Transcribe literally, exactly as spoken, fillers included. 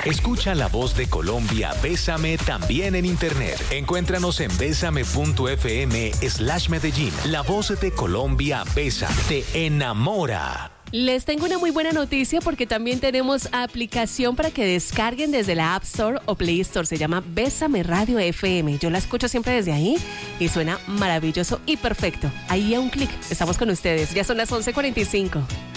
Escucha la voz de Colombia, Bésame, también en internet. Encuéntranos en bésame.fm slash Medellín. La voz de Colombia, Bésame, te enamora. Les tengo una muy buena noticia porque también tenemos aplicación para que descarguen desde la App Store o Play Store. Se llama Bésame Radio F M. Yo la escucho siempre desde ahí y suena maravilloso y perfecto. Ahí a un clic. Estamos con ustedes. Ya son las once cuarenta y cinco.